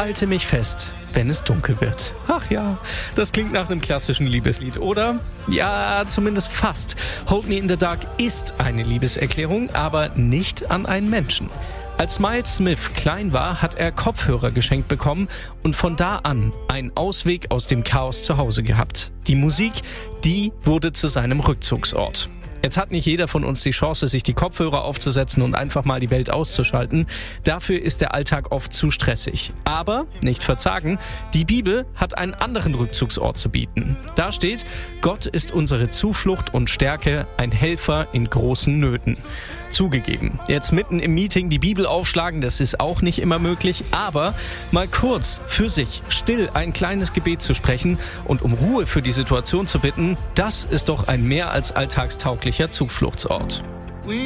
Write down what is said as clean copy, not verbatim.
Halte mich fest, wenn es dunkel wird. Ach ja, das klingt nach einem klassischen Liebeslied, oder? Ja, zumindest fast. Hold Me in the Dark ist eine Liebeserklärung, aber nicht an einen Menschen. Als Miles Smith klein war, hat er Kopfhörer geschenkt bekommen und von da an einen Ausweg aus dem Chaos zu Hause gehabt. Die Musik, die wurde zu seinem Rückzugsort. Jetzt hat nicht jeder von uns die Chance, sich die Kopfhörer aufzusetzen und einfach mal die Welt auszuschalten. Dafür ist der Alltag oft zu stressig. Aber, nicht verzagen, die Bibel hat einen anderen Rückzugsort zu bieten. Da steht, Gott ist unsere Zuflucht und Stärke, ein Helfer in großen Nöten. Zugegeben, jetzt mitten im Meeting die Bibel aufschlagen, das ist auch nicht immer möglich, aber mal kurz für sich still ein kleines Gebet zu sprechen und um Ruhe für die Situation zu bitten, das ist doch ein mehr als alltagstauglicher Zufluchtsort.